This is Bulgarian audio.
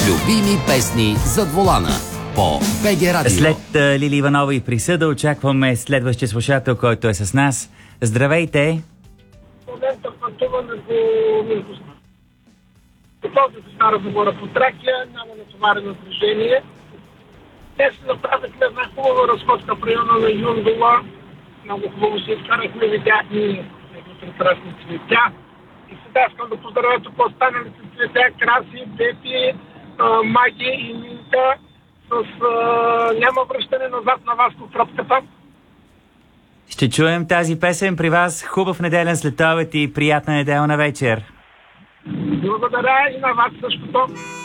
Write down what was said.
Любими песни зад волана по БГ Радио. След Лили Иванова и присъда очакваме следващия слушател, който е с нас. Здравейте! В момента пътуването между Стара Загора по Тракия, няма натоварено движение. Днес направихме една хубава разходка в района на Юндола. Много хубаво се изкарахме, видяхме много прекрасни цветя. И сега искам да поздравя тук останалите цветя, Краси, Пепи, Маги и Минка с няма връщане назад на вас по тръпката. Ще чуем тази песен при вас. Хубав неделен следобед и приятна неделна вечер. Благодаря и на вас същото.